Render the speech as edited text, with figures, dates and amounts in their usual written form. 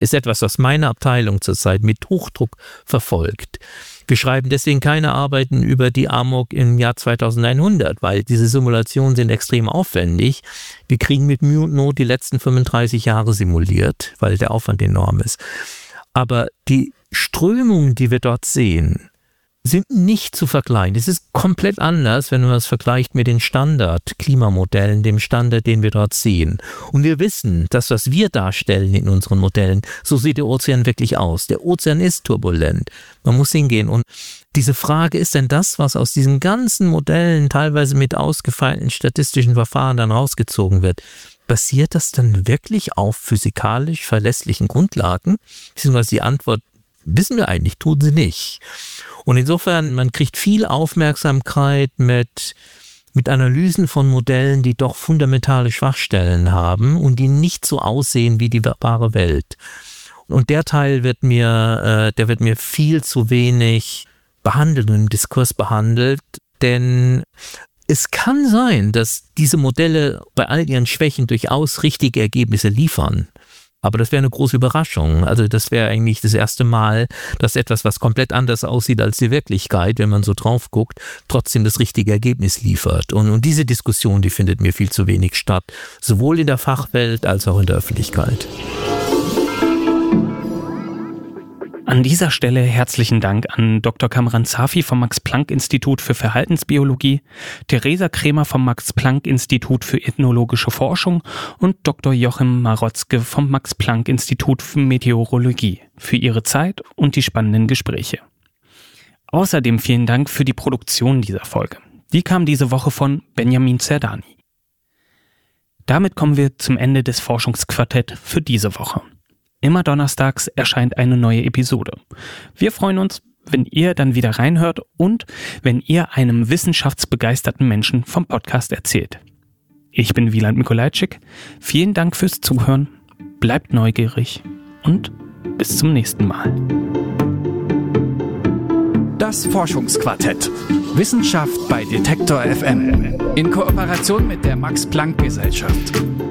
ist etwas, was meine Abteilung zurzeit mit Hochdruck verfolgt. Wir schreiben deswegen keine Arbeiten über die Amok im Jahr 2100, weil diese Simulationen sind extrem aufwendig. Wir kriegen mit Mühe und Not die letzten 35 Jahre simuliert, weil der Aufwand enorm ist. Aber die Strömungen, die wir dort sehen, sind nicht zu vergleichen. Es ist komplett anders, wenn man es vergleicht mit den Standard-Klimamodellen, dem Standard, den wir dort sehen. Und wir wissen, dass was wir darstellen in unseren Modellen, so sieht der Ozean wirklich aus. Der Ozean ist turbulent. Man muss hingehen. Und diese Frage, ist denn das, was aus diesen ganzen Modellen, teilweise mit ausgefeilten statistischen Verfahren dann rausgezogen wird, basiert das dann wirklich auf physikalisch verlässlichen Grundlagen? Beziehungsweise die Antwort wissen wir eigentlich, tun sie nicht. Und insofern, man kriegt viel Aufmerksamkeit mit Analysen von Modellen, die doch fundamentale Schwachstellen haben und die nicht so aussehen wie die wahre Welt. Und der Teil wird mir viel zu wenig behandelt und im Diskurs behandelt, denn es kann sein, dass diese Modelle bei all ihren Schwächen durchaus richtige Ergebnisse liefern. Aber das wäre eine große Überraschung. Also das wäre eigentlich das erste Mal, dass etwas, was komplett anders aussieht als die Wirklichkeit, wenn man so drauf guckt, trotzdem das richtige Ergebnis liefert. Und diese Diskussion, die findet mir viel zu wenig statt, sowohl in der Fachwelt als auch in der Öffentlichkeit. An dieser Stelle herzlichen Dank an Dr. Kamran Safi vom Max-Planck-Institut für Verhaltensbiologie, Theresa Kremer vom Max-Planck-Institut für ethnologische Forschung und Dr. Joachim Marotzke vom Max-Planck-Institut für Meteorologie für ihre Zeit und die spannenden Gespräche. Außerdem vielen Dank für die Produktion dieser Folge. Die kam diese Woche von Benjamin Zerdani. Damit kommen wir zum Ende des Forschungsquartett für diese Woche. Immer donnerstags erscheint eine neue Episode. Wir freuen uns, wenn ihr dann wieder reinhört und wenn ihr einem wissenschaftsbegeisterten Menschen vom Podcast erzählt. Ich bin Wieland Mikolajczyk. Vielen Dank fürs Zuhören. Bleibt neugierig und bis zum nächsten Mal. Das Forschungsquartett. Wissenschaft bei Detektor FM. In Kooperation mit der Max-Planck-Gesellschaft.